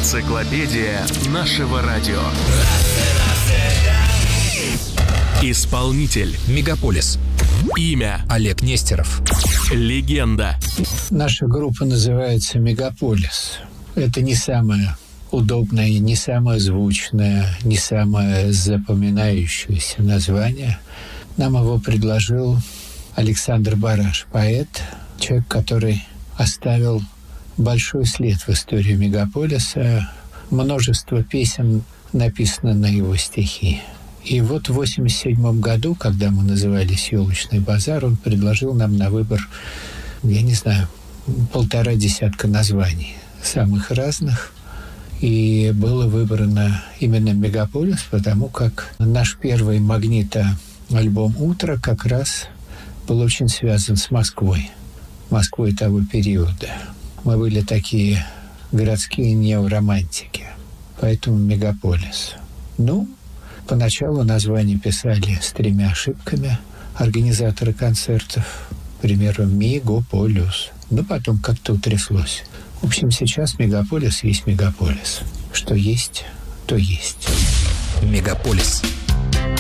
Энциклопедия нашего радио. Исполнитель. Мегаполис. Имя. Олег Нестеров. Легенда. Наша группа называется «Мегаполис». Это не самое удобное, не самое звучное, не самое запоминающееся название. Нам его предложил Александр Бараш, поэт, человек, который оставил большой след в истории мегаполиса. Множество песен написано на его стихи. И вот в 1987 году, когда мы назывались «Елочный базар», он предложил нам на выбор, я не знаю, 1,5 десятка названий, самых разных. И было выбрано именно «Мегаполис», потому как наш первый магнито-альбом «Утро» как раз был очень связан с Москвой того периода. Мы были такие городские неоромантики, поэтому «Мегаполис». Поначалу название писали с 3 ошибками организаторы концертов, к примеру, «Мегаполис». Потом как-то утряслось. В общем, сейчас «Мегаполис» есть «Мегаполис». Что есть, то есть. Мегаполис.